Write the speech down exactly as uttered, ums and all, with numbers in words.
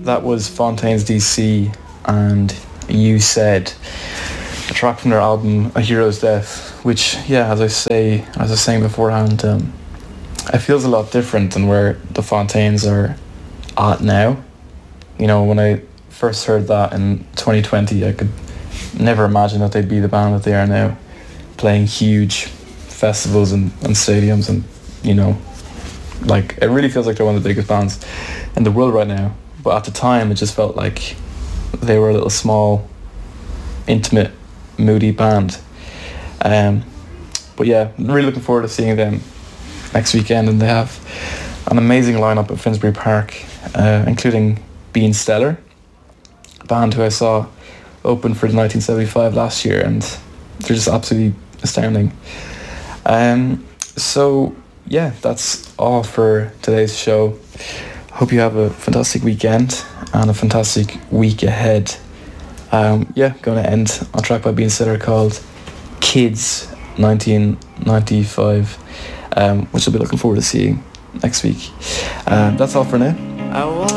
that was Fontaines D C and You Said, a track from their album A Hero's Death, which, yeah, as I say, as I was saying beforehand, um, it feels a lot different than where the Fontaines are at now. You know, when I first heard that in twenty twenty, I could never imagine that they'd be the band that they are now, playing huge festivals and, and stadiums, and, you know, like, it really feels like they're one of the biggest bands in the world right now. But at the time, it just felt like they were a little small, intimate, moody band. Um, but yeah, really looking forward to seeing them next weekend, and they have an amazing lineup at Finsbury Park, uh, including Being Stellar, a band who I saw open for the nineteen seventy-five last year, and they're just absolutely astounding. Um, so yeah, that's all for today's show. Hope you have a fantastic weekend and a fantastic week ahead. Um, yeah, going to end on a track by Being Stellar called Kids nineteen ninety-five, um, which I'll be looking forward to seeing next week. Um, that's all for now.